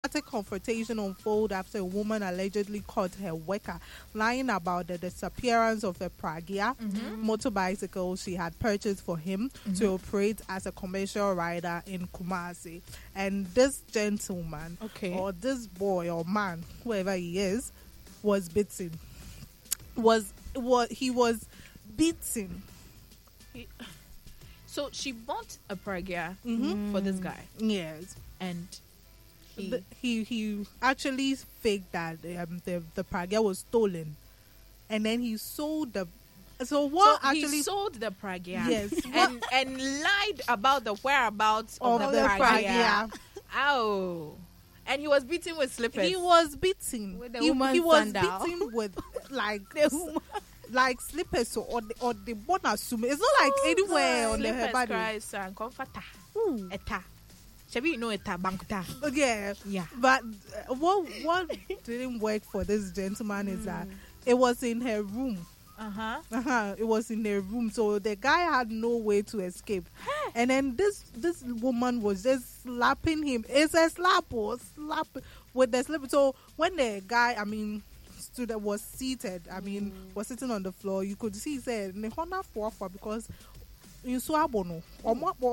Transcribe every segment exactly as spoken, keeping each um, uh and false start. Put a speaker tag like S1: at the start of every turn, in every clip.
S1: dramatic confrontation unfolded after a woman allegedly caught her worker lying about the disappearance of a Pragya mm-hmm. motorbicycle she had purchased for him mm-hmm. to operate as a commercial rider in Kumasi. And this gentleman, okay. or this boy or man, whoever he is, was beaten. Was was he was beaten.
S2: He, so she bought a Pragya mm-hmm. for this guy.
S1: Yes,
S2: and he
S1: the, he, he actually faked that um, the the Pragya was stolen, and then he sold the. So what
S2: so
S1: actually
S2: he sold the Pragya?
S1: Yes,
S2: and and lied about the whereabouts of, of the, the Pragya. Ow. And he was beaten with slippers.
S1: He was beaten.
S3: With the
S1: he,
S3: woman's
S1: he was
S3: sandal.
S1: beaten with like like slippers so, or the or the one assume it's not like oh, anywhere God. On
S2: Slippers
S1: the body.
S2: Cries and comforter. Eta. Shabi you know eta bankuta.
S1: Yeah.
S2: Yeah.
S1: But uh, what what didn't work for this gentleman mm. is that it was in her room.
S2: Uh-huh.
S1: Uh-huh. It was in their room, so the guy had no way to escape. And then this this woman was just slapping him. It's a slap or slap with the slip. So when the guy, I mean, stood was seated, I mean, mm. was sitting on the floor, you could see he said because you saw abono. Oh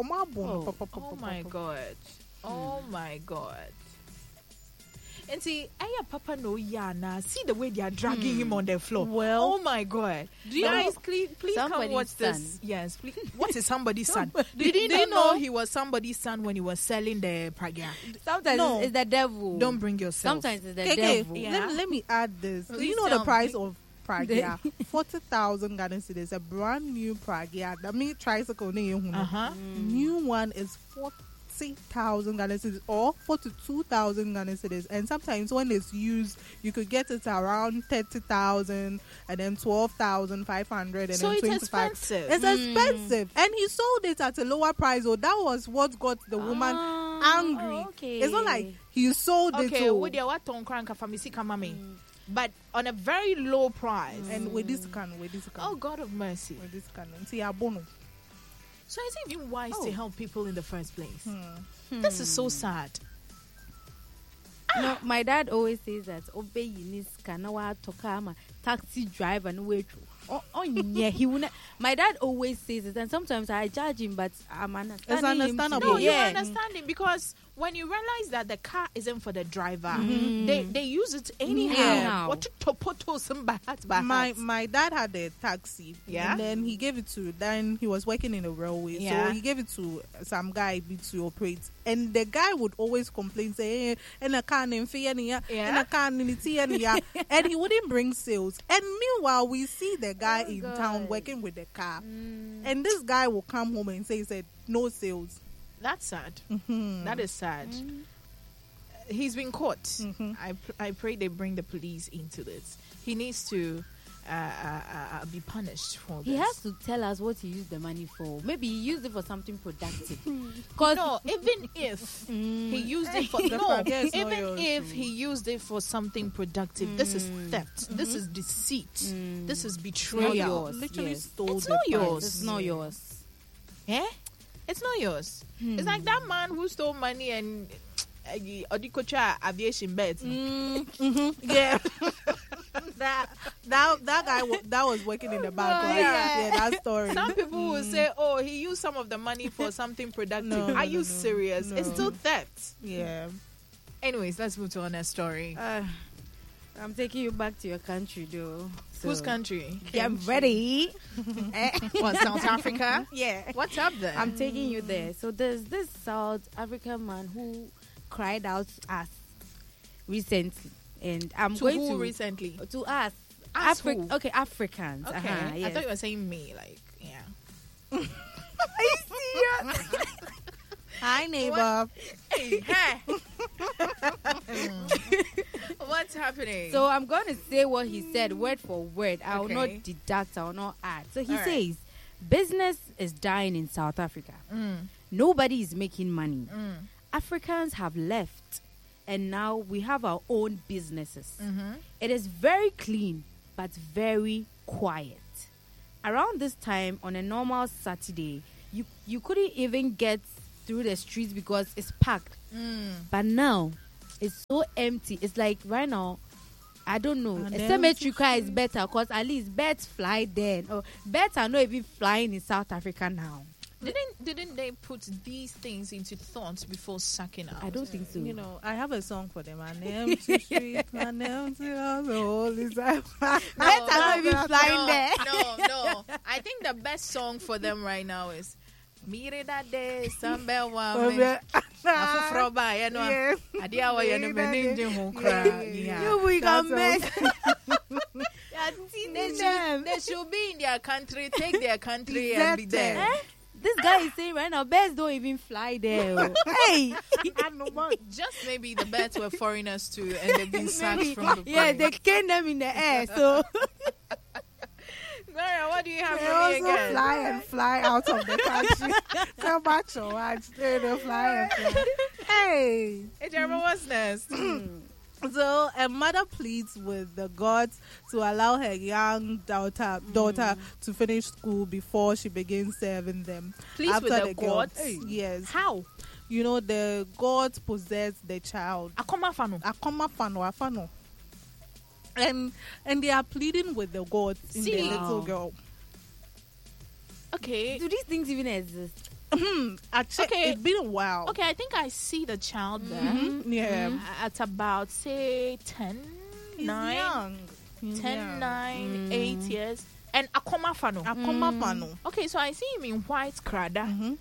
S2: my God. Oh my God. And see, Aya Papa no yana. See the way they are dragging mm. him on the floor.
S1: Well,
S2: oh my God! Do you guys please, please come watch
S3: son.
S2: This? Yes, please. What is somebody's son? Did you know, know he was somebody's son when he was selling the Pragya?
S3: Sometimes no. it's the devil.
S2: Don't bring yourself.
S3: Sometimes it's the
S1: okay,
S3: devil.
S1: Okay.
S3: Yeah.
S1: Let, let me add this.
S2: Please
S1: Do you know the price
S2: me.
S1: of Pragya? Forty thousand Ghana cedis. A brand new Pragya. I mean, tricycle. Uh
S2: huh.
S1: New one is forty. thousand Ghana cedis or forty-two thousand Ghana cedis, and sometimes when it's used you could get it around thirty thousand and then twelve thousand five hundred and
S2: so
S1: then
S2: it's
S1: twenty-five.
S2: Expensive.
S1: It's
S3: mm.
S1: expensive, and he sold it at a lower price. So that was what got the woman
S3: ah,
S1: angry.
S3: Okay.
S1: It's not like he sold
S2: okay,
S1: it to
S2: okay, but on a very low price.
S1: Mm. And with this can, with this can.
S2: Oh God of mercy.
S1: With this can. See, abono.
S2: So is it even wise oh. to help people in the first place?
S1: Hmm.
S2: Hmm. This is so sad.
S3: No, ah. My dad always says that obey this kanawa tokama taxi driver no way through. Oh, oh yeah, he will not. My dad always says it, and sometimes I judge him, but I'm understanding.
S1: It's understandable.
S2: Him no,
S3: yeah.
S2: you understand him because when you realize that the car isn't for the driver, mm-hmm. they they use it anyhow.
S1: Yeah.
S2: What to
S1: My my dad had a taxi,
S2: yeah,
S1: and then he gave it to. Then he was working in a railway,
S2: yeah.
S1: so he gave it to some guy to operate. And the guy would always complain, say, "Hey, and I can't and I can't and he wouldn't bring sales. And meanwhile, we see the guy oh in God. Town working with the car, mm. and this guy will come home and say, "said no sales."
S2: That's sad.
S1: Mm-hmm.
S2: That is sad. Mm. He's been caught.
S1: Mm-hmm.
S2: I I pray they bring the police into this. He needs to uh, uh, uh, be punished for
S3: he
S2: this.
S3: He has to tell us what he used the money for. Maybe he used it for something productive.
S2: No, even if mm. he used it for no, even if he used it for something productive, mm. this is theft. Mm-hmm. This is deceit. Mm. This is betrayal.
S3: It's not yours.
S1: Literally
S3: yes.
S1: stole
S2: it's
S1: the
S2: not
S1: price.
S2: yours.
S3: It's not yours.
S2: Eh? It's not yours. Hmm. It's like that man who stole money and Odikocha aviation beds.
S1: Mm, mm-hmm. Yeah. that that that guy w- that was working in the bank. Right?
S2: Yeah.
S1: yeah, that story.
S2: Some people mm. will say, "Oh, he used some of the money for something productive."
S1: No,
S2: Are
S1: no,
S2: you
S1: no,
S2: serious?
S1: No.
S2: It's still theft.
S1: Yeah.
S2: Anyways, let's move to our next story.
S3: Uh, I'm taking you back to your country, though. So
S2: Whose country?
S3: Get ready.
S2: What, South Africa?
S1: Yeah.
S2: What's up there?
S3: I'm taking you there. So there's this South African man who cried out to us recently, and I'm
S2: to
S3: going
S2: who
S3: to
S2: recently
S3: to us.
S2: Us
S3: Afri-
S2: who?
S3: Okay, Africans.
S2: Okay,
S3: uh-huh, yes.
S2: I thought you were saying me. Like, yeah.
S3: Are you serious?
S1: Hi, neighbor.
S2: Hey, hey. What's happening?
S3: So I'm going to say what he said word for word. I will
S2: Okay.
S3: not deduct. I will not add. So he
S2: All right.
S3: says, business is dying in South Africa.
S2: Mm.
S3: Nobody is making money.
S2: Mm.
S3: Africans have left, and now we have our own businesses.
S2: Mm-hmm.
S3: It is very clean, but very quiet. Around this time, on a normal Saturday, you, you couldn't even get through the streets because it's packed.
S2: Mm.
S3: But now, it's so empty. It's like right now, I don't know.
S1: And
S3: a
S1: then
S3: cemetery car is better because at least birds fly there. Or birds are not even flying in South Africa now.
S2: Didn't didn't they put these things into thoughts before sucking out?
S3: I don't think so.
S1: You know, I have a song for them. An empty street, an empty house, the whole is
S3: Birds are not even flying
S2: no,
S3: there.
S2: No, no. I think the best song for them right now is Mire that day, some bell woman. Afro ba, you know. Adia wa you know me name ho kra.
S3: You we can make.
S2: They should, they should be in their country, take their country and be there.
S3: Eh? This guy is saying right now, birds don't even fly there. Hey,
S2: just maybe the birds were foreigners too, and they've been sacked from the
S3: yeah,
S2: plane.
S3: they came them in the air. So,
S2: Gloria, what do you have
S1: They
S2: for
S1: also
S2: me again?
S1: fly and fly out of the country. So much or watch. They don't fly and fly. Hey.
S2: Hey, Jeremy, what's next?
S1: So a mother pleads with the gods to allow her young daughter daughter to finish school before she begins serving them.
S2: Please
S1: After
S2: with the,
S1: the girl-
S2: gods?
S1: Yes.
S2: How?
S1: You know, the gods possess the child.
S2: Akoma fano.
S1: Akoma fano, afano. And and they are pleading with the gods in
S2: See?
S1: the little
S3: Wow.
S1: girl.
S2: Okay.
S3: do these things even exist?
S1: I checked.
S2: Okay.
S1: It's been a while.
S2: Okay, I think I see the child there.
S1: Mhm. Yeah.
S2: Uh, At about, say, ten,
S1: He's
S2: nine,
S1: young. He's
S2: ten,
S1: young.
S2: nine, eight years. And Akoma fano.
S1: Akoma fano.
S2: Okay, so I see him in white krada.
S1: Mhm.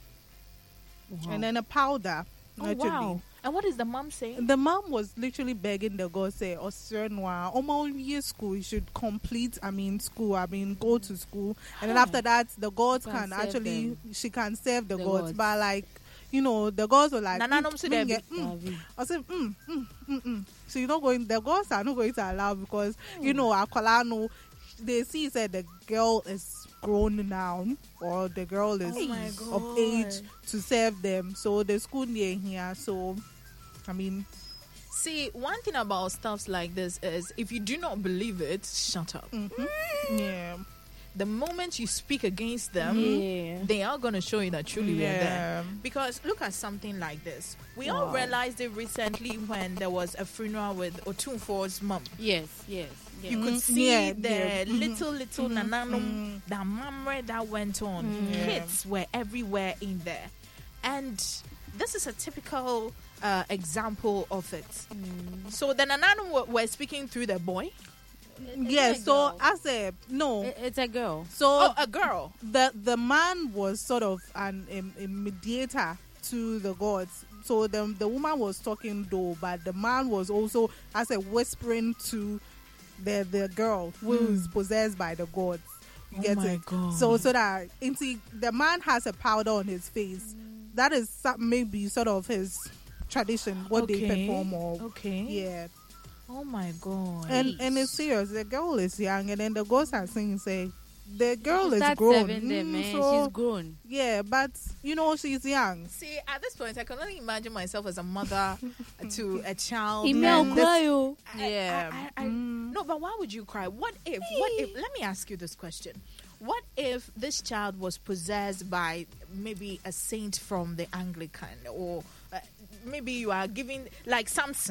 S2: Wow.
S1: And then a powder.
S2: Oh,
S1: Actually.
S2: wow. And what is the mom saying?
S1: The mom was literally begging the God, say, Osirnwa, Oma year school, you should complete, I mean, school, I mean, go to school. And then
S2: Huh.
S1: after that, the gods
S3: Can
S1: can
S3: serve
S1: actually,
S3: them.
S1: she can serve the,
S3: The
S1: gods.
S3: gods.
S1: But like, you know, the gods were like,
S2: Nana
S1: mm,
S2: nom si
S1: mm,
S2: debi.
S1: yeah, mm. I said, mm, mm, mm, mm. So you're not going, the gods are not going to allow because, you know, Akwalano, they see said the girl is grown now or the girl is
S2: Oh my
S1: of
S2: God.
S1: age to serve them. So the school near here. So, I mean,
S2: See, one thing about stuff like this is if you do not believe it, shut up.
S1: mhm. yeah.
S2: The moment you speak against them,
S3: Yeah.
S2: they are going to show you that truly they're there.
S1: Yeah.
S2: Because look at something like this. We all
S3: Wow.
S2: realized it recently when there was a funeral with Otunfo's mom.
S3: Yes, yes, yes.
S2: You could
S1: Mhm.
S2: see
S1: Yeah,
S2: the
S1: yeah. Mhm.
S2: little, little
S1: Mhm.
S2: nananum,
S1: Mhm.
S2: the mamre that went on.
S1: Mhm. Yeah.
S2: Kids were everywhere in there. And this is a typical uh, example of it. So the nananum were, were speaking through the boy.
S1: Yeah,
S3: It's a
S1: so
S3: girl.
S1: as a no,
S3: I- It's a girl.
S1: so
S2: Oh, a girl.
S1: the the man was sort of an a, a mediator to the gods. So the the woman was talking though, but the man was also as a whispering to the the girl who is possessed by the gods. You
S2: Oh
S1: get
S2: my
S1: it?
S2: God.
S1: So so that into the man has a powder on his face. That is some, maybe sort of his tradition, what they
S2: Okay.
S1: perform or
S2: Okay.
S1: yeah.
S2: Oh my God.
S1: And and it's serious. The girl is young, and then the ghosts are saying, "Say the girl is
S3: Start
S1: grown."
S3: serving them,
S1: Mm,
S3: man.
S1: so,
S3: She's grown.
S1: yeah, but you know she's young.
S2: See, at this point, I can only imagine myself as a mother to a child.
S3: Email
S2: and this-
S3: cry, oh.
S2: I-
S1: Yeah.
S2: I- I- I-
S1: Mm.
S2: No, but why would you cry? What if? What if? Let me ask you this question. What if this child was possessed by maybe a saint from the Anglican, or uh, maybe you are giving like Samson?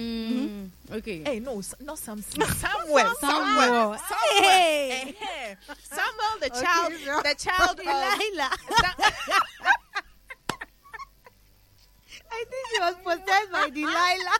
S3: Mm. Okay.
S2: Hey, no, s- not Samson. Samuel.
S3: Samuel.
S2: Samuel. Samuel.
S3: Hey.
S2: Eh, eh. Samuel, the
S1: Okay,
S2: child,
S1: yeah.
S2: the child of.
S3: Delilah. I think she was possessed by Delilah.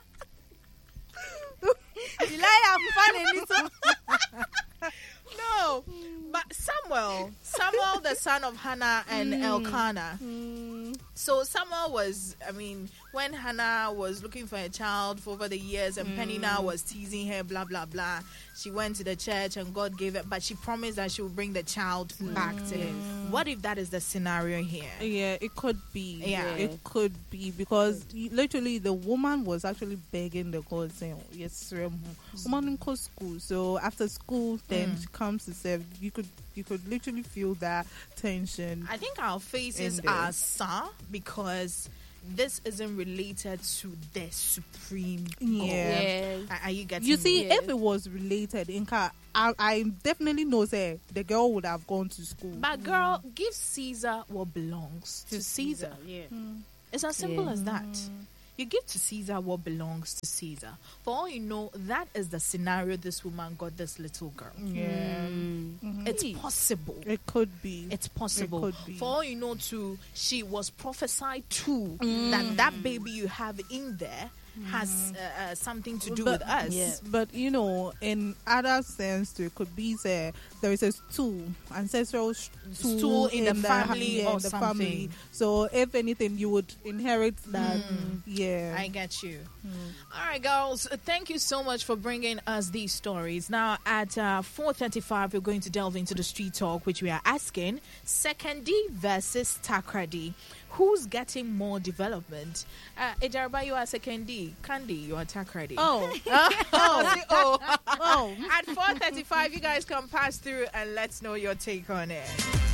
S3: Delilah, funny little.
S2: No, but Samuel, Samuel, the son of Hannah and
S3: Mm.
S2: Elkanah.
S1: Mm,
S2: So Samuel was, I mean, when Hannah was looking for a child for over the years, and Peninnah was teasing her, blah blah blah. She went to the church and God gave it, but she promised that she would bring the child back to him. What if that is the scenario here?
S1: yeah, it could be.
S2: Yeah.
S1: it could be because literally the woman was actually begging the god saying, oh, "Yes, woman in co- school." So after school, then
S2: Mm.
S1: she comes to serve. You could you could literally feel that tension.
S2: I think our faces
S1: In there.
S2: are sour because this isn't related to the supreme God.
S1: Yeah.
S3: Yes.
S2: Are, are you getting
S1: You
S2: me?
S1: see,
S3: Yes.
S1: if it was related, Inka, I, I definitely know say the girl would have gone to school.
S2: But girl, give Caesar what belongs to Caesar.
S3: Yeah.
S2: It's as simple
S3: Yeah.
S2: as that. You give to Caesar what belongs to Caesar. For all you know, that is the scenario this woman got this little girl.
S1: Yeah.
S3: Mm.
S2: It's possible.
S1: It could be.
S2: It's possible.
S1: It could be.
S2: For all you know, too, she was prophesied to
S1: Mm.
S2: that that baby you have in there has uh, uh, something to do
S1: But-
S2: with us.
S3: Yeah.
S1: But you know, in other sense, too, it could be say there is a stool, ancestral sh- stool,
S2: Stool in the family
S1: yeah,
S2: or
S1: in the
S2: something.
S1: family. So if anything, you would inherit that. Yeah.
S2: I get you. All right, girls. uh, Thank you so much for bringing us these stories. Now, at uh, four thirty-five, we're going to delve into the street talk, which we are asking Sekendi versus Takrady. Who's getting more development? Uh, Ejarba, you are Sekendi. Kandi, you are Takrady.
S1: Oh.
S2: oh, see, oh.
S1: Oh.
S2: At four thirty-five, you guys can pass through and let's know your take on it.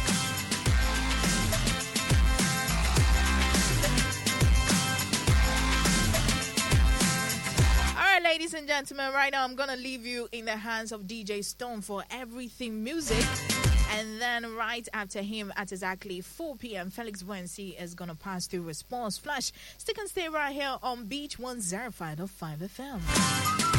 S2: All right, ladies and gentlemen, right now I'm going to leave you in the hands of D J Stone for Everything Music. And then right after him at exactly four p.m., Felix Wensi is going to pass through Response Flash. Stick and stay right here on Beach one oh five point five F M.